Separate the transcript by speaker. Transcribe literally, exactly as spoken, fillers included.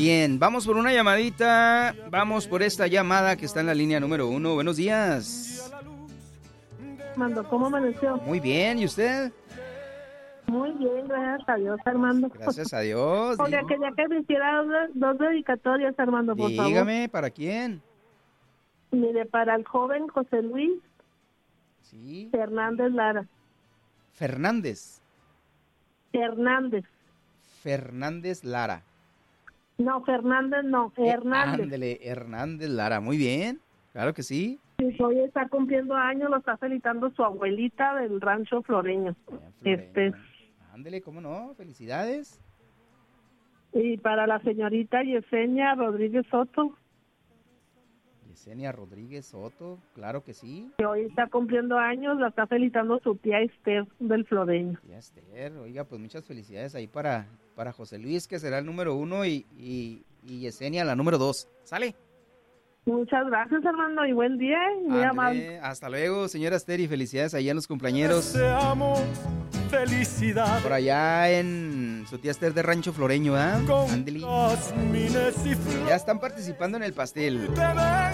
Speaker 1: Bien, vamos por una llamadita. Vamos por esta llamada que está en la línea número uno. Buenos días.
Speaker 2: Armando, ¿cómo amaneció?
Speaker 1: Muy bien, ¿y usted?
Speaker 2: Muy bien, gracias a Dios, Armando.
Speaker 1: Gracias a Dios.
Speaker 2: Oiga, quería que me hiciera dos, dos dedicatorias, Armando, por favor.
Speaker 1: Dígame, ¿para quién?
Speaker 2: Mire, para el joven José Luis
Speaker 1: Sí.
Speaker 2: Fernández Lara.
Speaker 1: Fernández.
Speaker 2: Hernández.
Speaker 1: Fernández Lara.
Speaker 2: No, Fernández no, Hernández.
Speaker 1: Eh, ándele, Hernández Lara. Muy bien, claro que sí.
Speaker 2: Sí, hoy está cumpliendo años, lo está felicitando su abuelita del rancho Floreño.
Speaker 1: Bien,
Speaker 2: Este,
Speaker 1: ándele, ¿cómo no? Felicidades.
Speaker 2: y para la señorita Yesenia Rodríguez Soto,
Speaker 1: Yesenia Rodríguez Soto, claro que sí.
Speaker 2: que hoy está cumpliendo años, la está felicitando su tía Esther del Floreño.
Speaker 1: Tía Esther, oiga, pues muchas felicidades ahí para, para José Luis, que será el número uno, y, y, y Yesenia la número dos. ¿Sale?
Speaker 2: Muchas gracias, Armando, y buen día, y muy
Speaker 1: Ándele,
Speaker 2: amable.
Speaker 1: hasta luego, señora Esther, y felicidades allá en los cumpleañeros.
Speaker 3: Deseamos felicidad.
Speaker 1: Por allá en su tía Esther de Rancho Floreño, ¿ah?
Speaker 3: Con
Speaker 1: Ándele.
Speaker 3: jazmines y flores.
Speaker 1: Ya están participando en el pastel.
Speaker 3: Te ven